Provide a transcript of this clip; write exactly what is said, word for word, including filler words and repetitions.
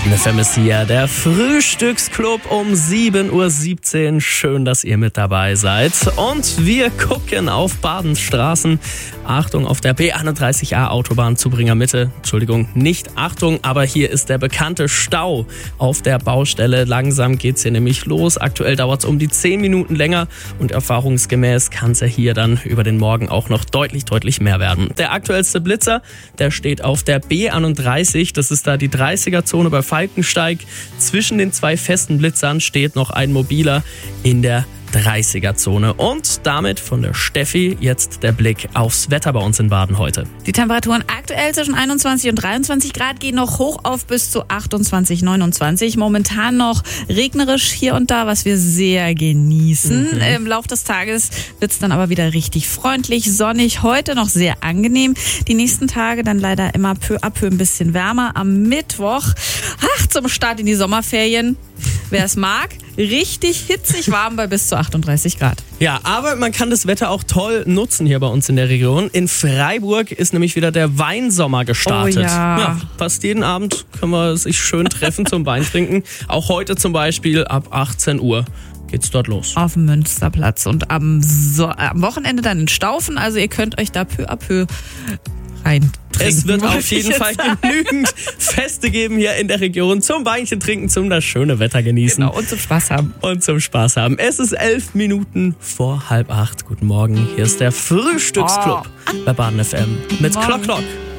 Baden F M ist hier, der Frühstücksclub um sieben Uhr siebzehn. Schön, dass ihr mit dabei seid. Und wir gucken auf Badens Straßen. Achtung, auf der B einunddreißig A Autobahn Zubringer Mitte. Entschuldigung, nicht Achtung, aber hier ist der bekannte Stau auf der Baustelle. Langsam geht's hier nämlich los. Aktuell dauert es um die zehn Minuten länger und erfahrungsgemäß kann es ja hier dann über den Morgen auch noch deutlich, deutlich mehr werden. Der aktuellste Blitzer, der steht auf der B einunddreißig. Das ist da die dreißiger-Zone bei Falkensteig. Zwischen den zwei festen Blitzern steht noch ein mobiler in der dreißiger-Zone. Und damit von der Steffi jetzt der Blick aufs Wetter bei uns in Baden heute. Die Temperaturen aktuell zwischen einundzwanzig und dreiundzwanzig Grad gehen noch hoch auf bis zu achtundzwanzig, neunundzwanzig. Momentan noch regnerisch hier und da, was wir sehr genießen. Mhm. Im Laufe des Tages wird es dann aber wieder richtig freundlich, sonnig. Heute noch sehr angenehm. Die nächsten Tage dann leider immer peu à peu ein bisschen wärmer. Am Mittwoch, ach, zum Start in die Sommerferien, wer es mag, richtig hitzig warm bei bis zu achtunddreißig Grad. Ja, aber man kann das Wetter auch toll nutzen hier bei uns in der Region. In Freiburg ist nämlich wieder der Weinsommer gestartet. Oh ja. Ja, fast jeden Abend können wir sich schön treffen zum Wein trinken. Auch heute zum Beispiel ab achtzehn Uhr geht's dort los. Auf dem Münsterplatz und am, so- am Wochenende dann in Staufen. Also ihr könnt euch da peu à peu rein trinken. Es wird wollte auf jeden ich Fall jetzt sagen. genügend Feste geben hier in der Region zum Weinchen trinken, zum das schöne Wetter genießen. Genau, und zum Spaß haben. Und zum Spaß haben. Es ist elf Minuten vor halb acht. Guten Morgen, hier ist der Frühstücksclub bei Baden F M mit Morgen. Klock Klock.